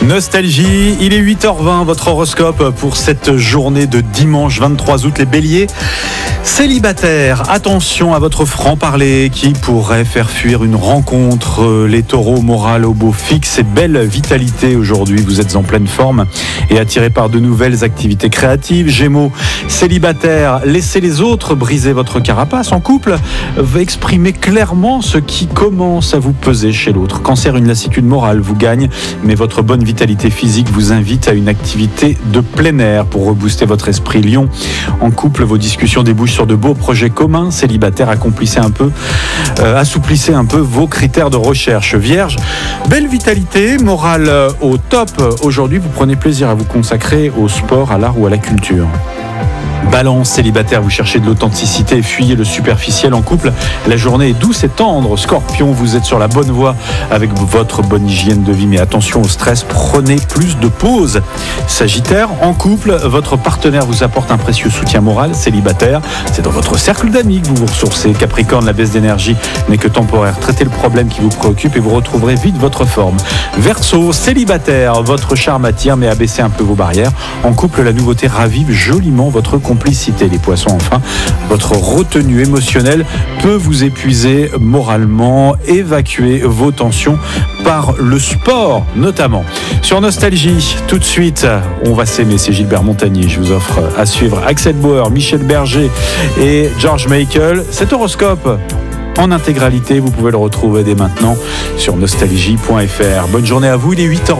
Nostalgie, il est 8h20, votre horoscope pour cette journée de dimanche 23 août. Les béliers, célibataires, attention à votre franc-parler qui pourrait faire fuir une rencontre. Les taureaux, moral au beau fixe et belle vitalité aujourd'hui. Vous êtes en pleine forme et attirés par de nouvelles activités créatives. Gémeaux, célibataires, laissez les autres briser votre carapace. En couple, exprimez clairement ce qui commence à vous peser chez l'autre. Cancer, une lassitude morale vous gagne, mais votre bonne vitalité physique vous invite à une activité de plein air pour rebooster votre esprit. Lion, en couple, vos discussions débouchent sur de beaux projets communs. Célibataire, assouplissez un peu vos critères de recherche. Vierge, belle vitalité, morale au top. Aujourd'hui, vous prenez plaisir à vous consacrer au sport, à l'art ou à la culture. Balance, célibataire, vous cherchez de l'authenticité et fuyez le superficiel. En couple, la journée est douce et tendre. Scorpion, vous êtes sur la bonne voie avec votre bonne hygiène de vie, mais attention au stress, prenez plus de pauses. Sagittaire, en couple, votre partenaire vous apporte un précieux soutien moral. Célibataire, c'est dans votre cercle d'amis que vous vous ressourcez. Capricorne, la baisse d'énergie n'est que temporaire. Traitez le problème qui vous préoccupe et vous retrouverez vite votre forme. Verseau, célibataire, votre charme attire mais abaissez un peu vos barrières. En couple, la nouveauté ravive joliment votre complicité. Les poissons, enfin, votre retenue émotionnelle peut vous épuiser moralement. Évacuez vos tensions par le sport notamment. Sur Nostalgie, tout de suite, on va s'aimer, c'est Gilbert Montagnier. Je vous offre à suivre Axel Bauer, Michel Berger et George Michael. Cet horoscope en intégralité, vous pouvez le retrouver dès maintenant sur nostalgie.fr. Bonne journée à vous, il est 8h.